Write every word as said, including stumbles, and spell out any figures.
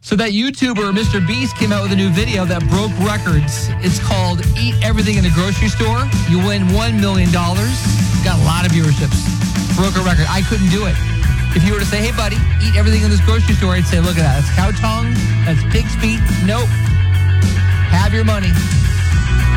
So that YouTuber, Mister Beast, came out with a new video that broke records. It's called Eat Everything in the Grocery Store. You win one million dollars. Got a lot of viewerships. Broke a record. I couldn't do it. If you were to say, hey, buddy, eat everything in this grocery store, I'd say, look at that. That's cow tongue. That's pig's feet. Nope. Have your money.